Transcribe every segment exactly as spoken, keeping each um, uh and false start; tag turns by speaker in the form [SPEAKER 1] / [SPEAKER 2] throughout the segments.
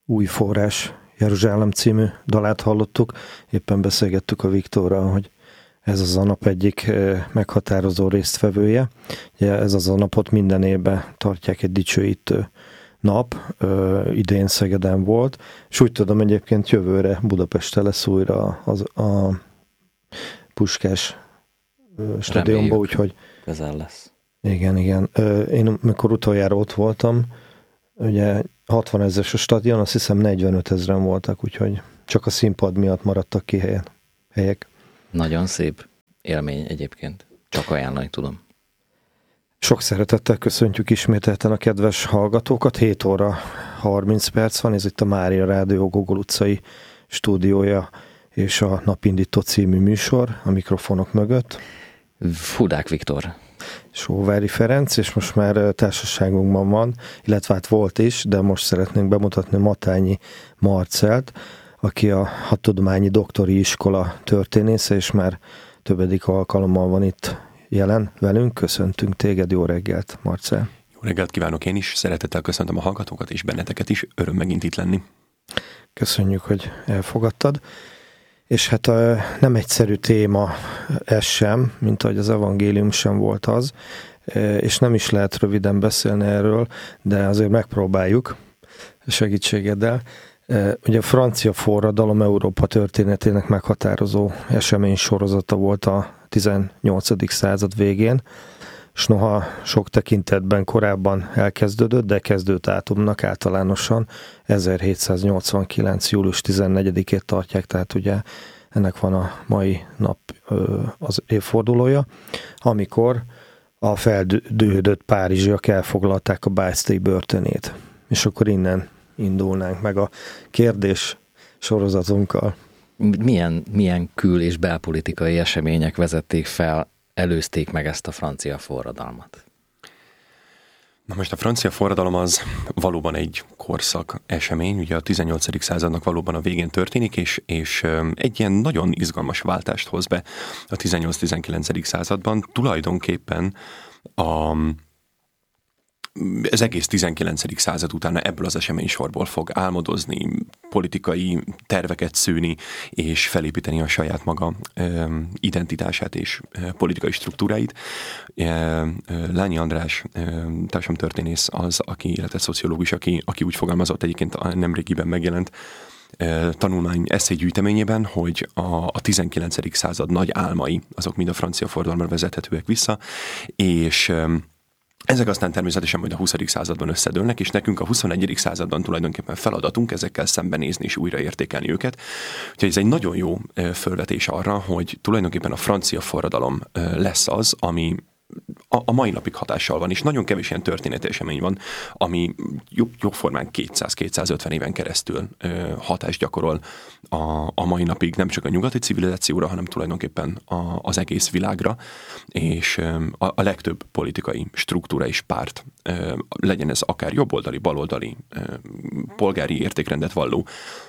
[SPEAKER 1] Új forrás Jeruzsálem című dalát hallottuk. Éppen beszélgettük a Viktorral, hogy ez az a nap egyik meghatározó résztvevője. Ugye ez az a napot minden évben tartják egy dicsőítő nap, idén Szegeden volt, és úgy tudom egyébként jövőre Budapesten lesz újra az, a Puskás stadionban, úgyhogy
[SPEAKER 2] közel lesz.
[SPEAKER 1] Igen, igen. Én mikor utoljára ott voltam, ugye hatvan ezeres a stadion, azt hiszem negyvenöt ezeren voltak, úgyhogy csak a színpad miatt maradtak ki helyen, helyek.
[SPEAKER 2] Nagyon szép élmény egyébként. Csak ajánlani tudom.
[SPEAKER 1] Sok szeretettel köszöntjük ismételten a kedves hallgatókat. hét óra harminc perc van, ez itt a Mária Rádió Gogol utcai stúdiója és a Napindító című műsor a mikrofonok mögött.
[SPEAKER 2] Fudák Viktor.
[SPEAKER 1] Sóvári Ferenc, és most már társaságunkban van, illetve hát volt is, de most szeretnénk bemutatni Matányi Marcelt, aki a Hadtudományi Doktori Iskola történésze, és már többedik alkalommal van itt jelen velünk. Köszöntünk téged, jó reggelt, Marcel!
[SPEAKER 3] Jó reggelt kívánok én is, szeretettel köszöntöm a hallgatókat és benneteket is, öröm megint itt lenni.
[SPEAKER 1] Köszönjük, hogy elfogadtad. És hát a, nem egyszerű téma ez sem, mint ahogy az evangélium sem volt az, és nem is lehet röviden beszélni erről, de azért megpróbáljuk segítségeddel. Ugye a francia forradalom Európa történetének meghatározó esemény sorozata volt a tizennyolcadik század végén, és noha sok tekintetben korábban elkezdődött, de kezdődátumnak általánosan ezerhétszáznyolcvankilenc. július tizennegyedikét tartják, tehát ugye ennek van a mai nap az évfordulója, amikor a feldühödött párizsiak elfoglalták a Bastille börtönét. És akkor innen indulnánk meg a kérdés sorozatunkkal.
[SPEAKER 2] Milyen, milyen kül- és belpolitikai események vezették fel, előzték meg ezt a francia forradalmat?
[SPEAKER 3] Na most a francia forradalom az valóban egy korszak esemény, ugye a tizennyolcadik századnak valóban a végén történik, és, és egy ilyen nagyon izgalmas váltást hoz be a tizennyolc-tizenkilencedik században. Tulajdonképpen a az egész tizenkilencedik század utána ebből az eseménysorból fog álmodozni, politikai terveket szőni, és felépíteni a saját maga ö, identitását és ö, politikai struktúráit. Ö, ö, Lányi András ö, társadalomtörténész az, aki, illetve szociológus, aki, aki úgy fogalmazott egyébként nemrégiben megjelent ö, tanulmány eszélygyűjteményében, hogy a, a tizenkilencedik század nagy álmai, azok mind a francia forradalomra vezethetőek vissza, és ö, ezek aztán természetesen majd a huszadik században összedőlnek, és nekünk a huszonegyedik században tulajdonképpen feladatunk ezekkel szembenézni és újraértékelni őket. Úgyhogy ez egy nagyon jó fölvetés arra, hogy tulajdonképpen a francia forradalom lesz az, ami a mai napig hatással van, és nagyon kevés ilyen történeti esemény van, ami jóformán kétszáz-kétszázötven éven keresztül hatást gyakorol a, a mai napig nem csak a nyugati civilizációra, hanem tulajdonképpen a, az egész világra, és a, a legtöbb politikai struktúra és párt, legyen ez akár jobboldali, baloldali, polgári értékrendet valló,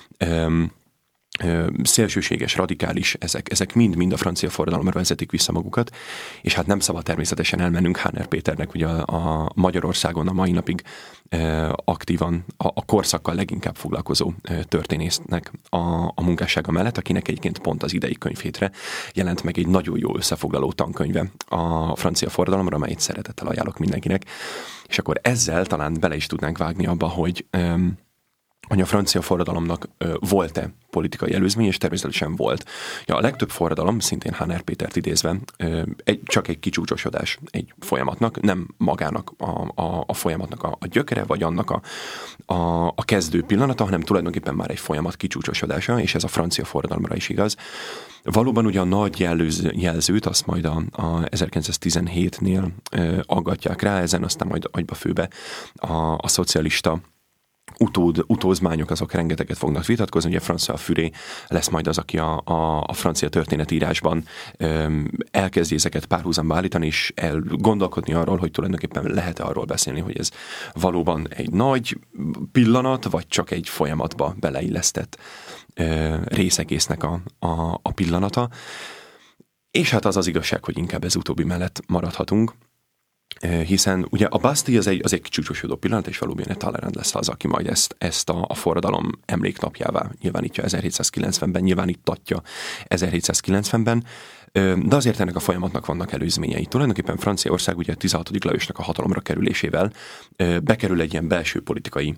[SPEAKER 3] szélsőséges, radikális, ezek, ezek mind-mind a francia forradalomra vezetik vissza magukat, és hát nem szabad természetesen elmennünk Háner Péternek, ugye a, a Magyarországon a mai napig e, aktívan a, a korszakkal leginkább foglalkozó e, történésznek a, a munkássága mellett, akinek egyébként pont az idei könyvhétre jelent meg egy nagyon jó összefoglaló tankönyve a francia forradalomra, amelyet szeretettel ajánlok mindenkinek, és akkor ezzel talán bele is tudnánk vágni abba, hogy e, hogy a francia forradalomnak ö, volt-e politikai előzmény, és természetesen volt. Ja, a legtöbb forradalom, szintén Háner Pétert idézve, ö, egy, csak egy kicsúcsosodás egy folyamatnak, nem magának a, a, a folyamatnak a, a gyökere, vagy annak a, a, a kezdő pillanata, hanem tulajdonképpen már egy folyamat kicsúcsosodása, és ez a francia forradalomra is igaz. Valóban ugye a nagy jelző, jelzőt, azt majd a, a ezerkilencszáztizenhétnél ö, aggatják rá, ezen aztán majd agyba főbe a, a szocialista Utód, utózmányok, azok rengeteget fognak vitatkozni, ugye François Furet lesz majd az, aki a, a, a francia történetírásban öm, elkezdi ezeket párhuzamba állítani, és el gondolkodni arról, hogy tulajdonképpen lehet-e arról beszélni, hogy ez valóban egy nagy pillanat, vagy csak egy folyamatba beleillesztett ö, részegésznek a, a, a pillanata. És hát az az igazság, hogy inkább ez utóbbi mellett maradhatunk. Hiszen ugye a Bastille az egy, az egy kicsúcsosodó pillanat, és valóban Talleyrand lesz az, aki majd ezt, ezt a, a forradalom emléknapjává nyilvánítja ezerhétszázkilencvenben, nyilvánítatja ezerhétszázkilencvenben, de azért ennek a folyamatnak vannak előzményei. Tulajdonképpen Franciaország ugye tizenhatodik Lajosnak a hatalomra kerülésével bekerül egy ilyen belső politikai,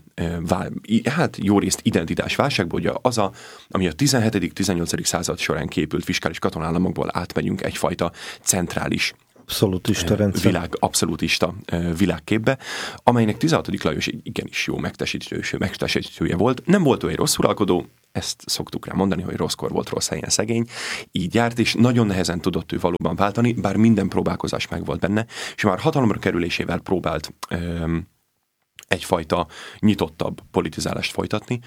[SPEAKER 3] hát jó részt identitásválságba, ugye az a, ami a tizenhetedik-tizennyolcadik század során képült fiskális katonállamokból átmegyünk egyfajta centrális
[SPEAKER 1] abszolútista rendszer.
[SPEAKER 3] Világ, abszolútista világképbe, amelynek tizenhatodik Lajos igenis jó megtestesítője volt. Nem volt olyan rossz uralkodó, ezt szoktuk rá mondani, hogy rosszkor volt, rossz helyen szegény, így járt, és nagyon nehezen tudott ő valóban váltani, bár minden próbálkozás megvolt benne, és már hatalomra kerülésével próbált öm, egyfajta nyitottabb politizálást folytatni.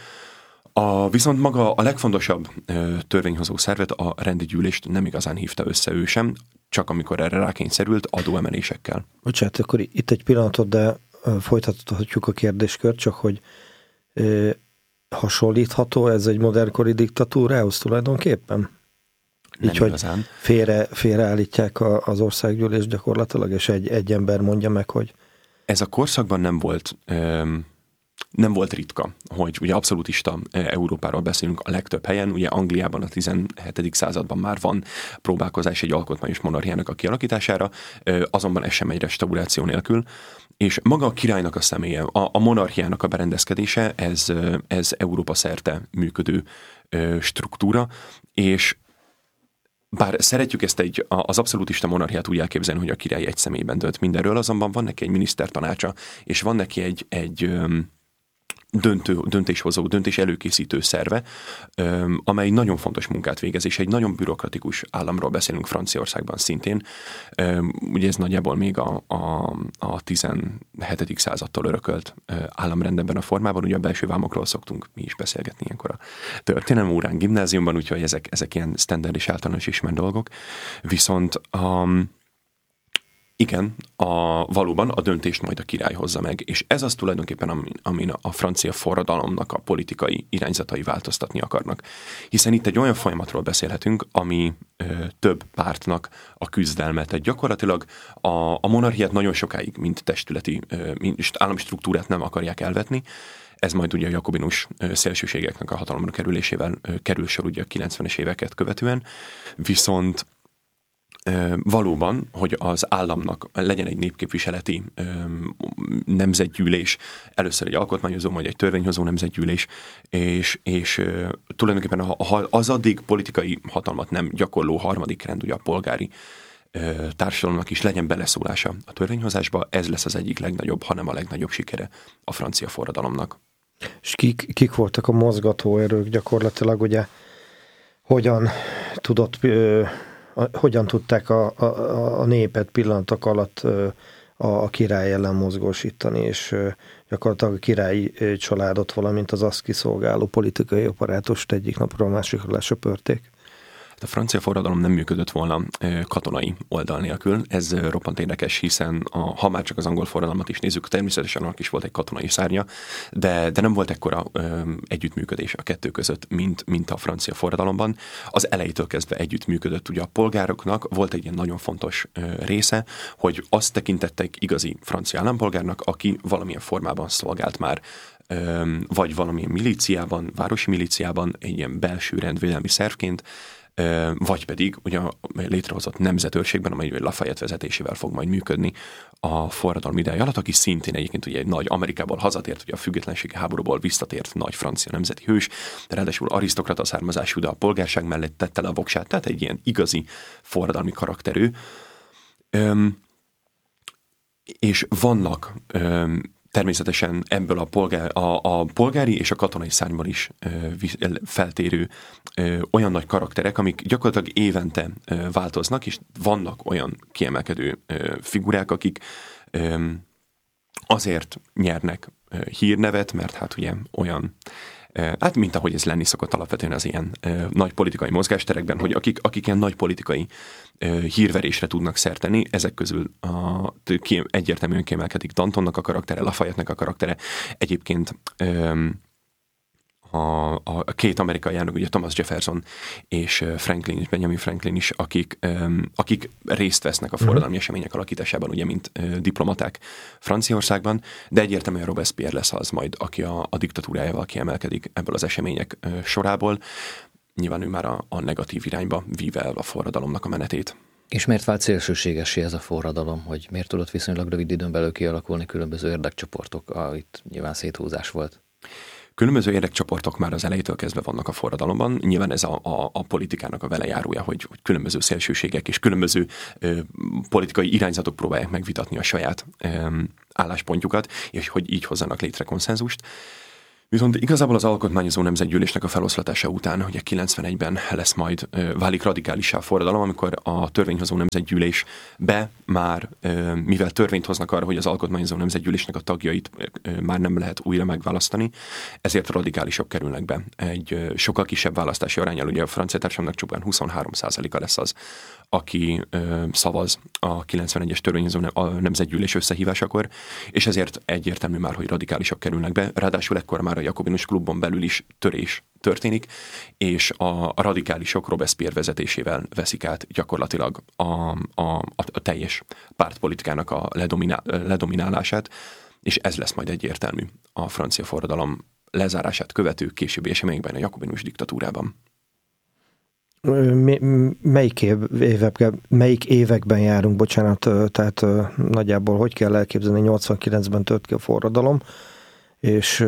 [SPEAKER 3] A, viszont maga a legfontosabb ö, törvényhozó szervet, a rendi gyűlést nem igazán hívta össze ő sem, csak amikor erre rákényszerült adóemelésekkel.
[SPEAKER 1] Bocsánat, akkor itt egy pillanatot, de folytathatjuk a kérdéskört, csak hogy ö, hasonlítható ez egy modernkori diktatúrához tulajdonképpen?
[SPEAKER 3] Nem
[SPEAKER 1] Így,
[SPEAKER 3] igazán.
[SPEAKER 1] hogy félre, félreállítják a, az országgyűlés gyakorlatilag, és egy, egy ember mondja meg, hogy...
[SPEAKER 3] Ez a korszakban nem volt... Ö, Nem volt ritka, hogy ugye abszolútista Európáról beszélünk a legtöbb helyen, ugye Angliában a tizenhetedik században már van próbálkozás egy alkotmányos monarchiának a kialakítására, azonban ez sem egy restauráció nélkül, és maga a királynak a személye, a, a monarchiának a berendezkedése, ez, ez Európa szerte működő struktúra, és bár szeretjük ezt egy, az abszolútista monarchiát úgy elképzelni, hogy a király egy személyben dönt mindenről, azonban van neki egy minisztertanácsa, és van neki egy, egy döntő, döntéshozó, döntés előkészítő szerve, amely nagyon fontos munkát végez, és egy nagyon bürokratikus államról beszélünk Franciaországban szintén. Ugye ez nagyjából még a, a, a tizenhetedik századtól örökölt államrend ebben a formában, ugye a belső vámokról szoktunk mi is beszélgetni ilyenkor a történelem órán, gimnáziumban, úgyhogy ezek, ezek ilyen standard és általános ismert dolgok. Viszont um, igen, a, valóban a döntést majd a király hozza meg, és ez az tulajdonképpen, amin, amin a francia forradalomnak a politikai irányzatai változtatni akarnak. Hiszen itt egy olyan folyamatról beszélhetünk, ami ö, több pártnak a küzdelme. Tehát gyakorlatilag a, a monarchiát nagyon sokáig, mint testületi, ö, mint állami struktúrát nem akarják elvetni. Ez majd ugye a jakobinus ö, szélsőségeknek a hatalomra kerülésével ö, kerül sor ugye a kilencvenes éveket követően, viszont valóban, hogy az államnak legyen egy népképviseleti nemzetgyűlés, először egy alkotmányozó, majd egy törvényhozó nemzetgyűlés, és, és tulajdonképpen az addig politikai hatalmat nem gyakorló harmadik rend, ugye a polgári társadalomnak is legyen beleszólása a törvényhozásba, ez lesz az egyik legnagyobb, hanem a legnagyobb sikere a francia forradalomnak.
[SPEAKER 1] És kik, kik voltak a mozgatóerők gyakorlatilag, ugye hogyan tudott... hogyan tudták a, a, a népet pillanatok alatt a, a király ellen mozgósítani, és gyakorlatilag a királyi családot, valamint az azt kiszolgáló politikai apparátust egyik napról a másikra lesöpörték.
[SPEAKER 3] A francia forradalom nem működött volna katonai oldal nélkül. Ez roppant érdekes, hiszen a, ha már csak az angol forradalmat is nézzük, természetesen annak is volt egy katonai szárnya, de, de nem volt ekkora ö, együttműködés a kettő között, mint, mint a francia forradalomban. Az elejétől kezdve együttműködött. Ugye a polgároknak volt egy ilyen nagyon fontos ö, része, hogy azt tekintettek igazi francia állampolgárnak, aki valamilyen formában szolgált már ö, vagy valamilyen milíciában, városi milíciában, egy ilyen belső rendvédelmi szervként, vagy pedig ugye a létrehozott nemzetőrségben, amely Lafayette vezetésével fog majd működni a forradalom ideje alatt, aki szintén egyébként ugye egy nagy Amerikából hazatért, ugye a függetlenségi háborúból visszatért nagy francia nemzeti hős, de ráadásul arisztokrata származású, de a polgárság mellett tette le a voksát, tehát egy ilyen igazi forradalmi karakterű. Öm, és vannak öm, természetesen ebből a, polgár, a, a polgári és a katonai szárnyból is ö, feltérő ö, olyan nagy karakterek, amik gyakorlatilag évente ö, változnak, és vannak olyan kiemelkedő ö, figurák, akik ö, azért nyernek ö, hírnevet, mert hát ugye olyan, ö, hát mint ahogy ez lenni szokott alapvetően az ilyen ö, nagy politikai mozgásterekben, hogy akik, akik ilyen nagy politikai hírverésre tudnak szert tenni, ezek közül a, ki, egyértelműen kiemelkedik Dantonnak a karaktere, Lafayette-nek a karaktere. Egyébként öm, a, a két amerikai elnök, ugye Thomas Jefferson és Franklin is, Benjamin Franklin is, akik, akik részt vesznek a forradalmi uh-huh. események alakításában, ugye, mint diplomaták Franciaországban, de egyértelműen Robespierre lesz az majd, aki a, a diktatúrájával kiemelkedik ebből az események sorából. Nyilván ő már a, a negatív irányba víve el a forradalomnak a menetét.
[SPEAKER 2] És miért vált szélsőségessé ez a forradalom, hogy miért tudott viszonylag rövid időn belül kialakulni különböző érdekcsoportok? Ah, itt nyilván széthúzás volt.
[SPEAKER 3] Különböző érdekcsoportok már az elejétől kezdve vannak a forradalomban. Nyilván ez a, a, a politikának a velejárója, hogy, hogy különböző szélsőségek és különböző ö, politikai irányzatok próbálják megvitatni a saját ö, álláspontjukat, és hogy így hozzanak létre konszenzust. Viszont igazából az alkotmányozó nemzetgyűlésnek a feloszlatása után, ugye kilencvenegyben lesz majd, ö, válik radikálissá a forradalom, amikor a törvényhozó nemzetgyűlésbe már, ö, mivel törvényt hoznak arra, hogy az alkotmányozó nemzetgyűlésnek a tagjait ö, már nem lehet újra megválasztani, ezért radikálisok kerülnek be. Egy ö, sokkal kisebb választási aránnyal, ugye a francia társadalomnak csupán huszonhárom százaléka lesz az, aki ö, szavaz a kilencvenegyes törvényhozó a nemzetgyűlés összehívásakor, és ezért egyértelmű már, hogy radikálisok kerülnek be. Ráadásul ekkor már a Jakobinus klubon belül is törés történik, és a, a radikálisok Robespierre vezetésével veszik át gyakorlatilag a, a, a teljes pártpolitikának a ledominál, ledominálását, és ez lesz majd egyértelmű a francia forradalom lezárását követő későbbi eseményekben a Jakobinus diktatúrában.
[SPEAKER 1] Melyik, években, melyik években járunk, bocsánat, tehát nagyjából hogy kell elképzelni, nyolcvankilencben tört ki a forradalom, és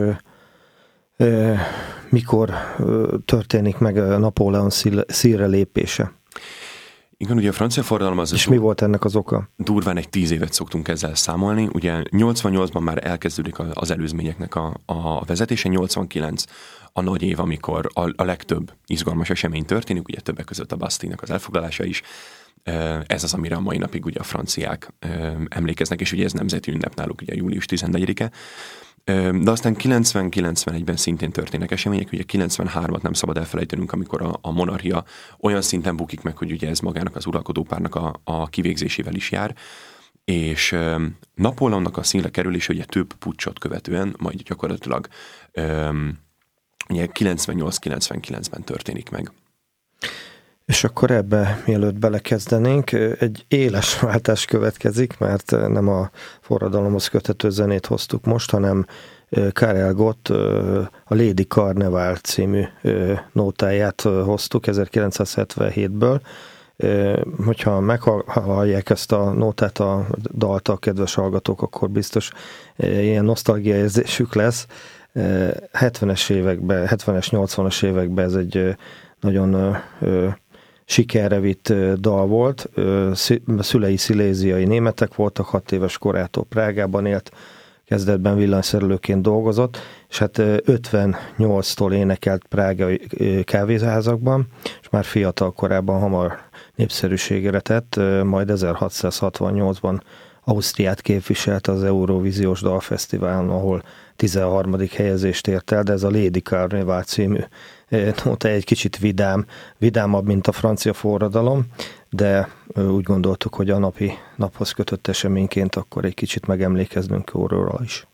[SPEAKER 1] mikor történik meg Napóleon színre lépése?
[SPEAKER 3] Igen, ugye a francia forradalom az...
[SPEAKER 1] És mi volt ennek az oka?
[SPEAKER 3] Durván egy tíz évet szoktunk ezzel számolni. Ugye nyolcvannyolcban már elkezdődik az előzményeknek a, a vezetése, nyolcvankilenc a nagy év, amikor a, a legtöbb izgalmas esemény történik, ugye többek között a Bastille-nek az elfoglalása is. Ez az, amire a mai napig ugye a franciák emlékeznek, és ugye ez nemzeti ünnep náluk, ugye július tizennegyedike. De aztán kilencven-kilencvenegyben szintén történnek események, ugye kilencvenhármat nem szabad elfelejtenünk, amikor a, a monarchia olyan szinten bukik meg, hogy ugye ez magának az uralkodópárnak a, a kivégzésével is jár, és um, Napóleonnak a színre kerülése ugye több puccsot követően, majd gyakorlatilag um, ugye kilencvennyolc-kilencvenkilencben történik meg.
[SPEAKER 1] És akkor ebbe, mielőtt belekezdenénk, egy éles váltás következik, mert nem a forradalomhoz köthető zenét hoztuk most, hanem Karel Gott a Lady Carneval című nótáját hoztuk ezerkilencszázhetvenhétből. Hogyha meghallják ezt a nótát, a dalt a kedves hallgatók, akkor biztos ilyen nosztalgia érzésük lesz. hetvenes években, hetvenes, nyolcvanas években ez egy nagyon sikerre vitt dal volt. Szülei sziléziai németek voltak, hat éves korától Prágában élt, kezdetben villanyszerelőként dolgozott, és hát ötvennyolctól énekelt prágai kávéházakban, és már fiatal korában hamar népszerűségre tett, majd ezerhatszázhatvannyolcban Ausztriát képviselte az Eurovíziós Dalfesztiválon, ahol tizenharmadik helyezést ért el, de ez a Lady Carneval című nóta egy kicsit vidám, vidámabb, mint a francia forradalom, de úgy gondoltuk, hogy a napi naphoz kötött eseményként akkor egy kicsit megemlékeznünk róla is.